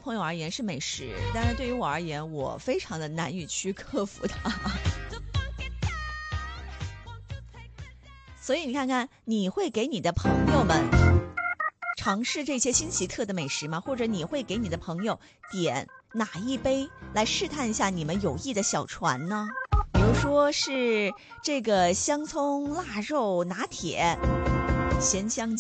朋友而言是美食，但是对于我而言，我非常的难以去克服它。所以你看看，你会给你的朋友们尝试这些新奇特的美食吗？或者你会给你的朋友点哪一杯来试探一下你们友谊的小船呢？比如说是这个香葱腊肉拿铁、咸香